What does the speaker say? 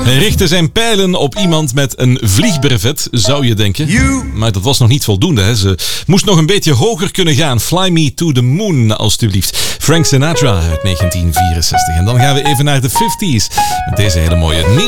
Hij richtte zijn pijlen op iemand met een vliegbrevet, zou je denken. Maar dat was nog niet voldoende. Hè. Ze moest nog een beetje hoger kunnen gaan. Fly me to the moon, alstublieft. Frank Sinatra uit 1964. En dan gaan we even naar de 50s. Met deze hele mooie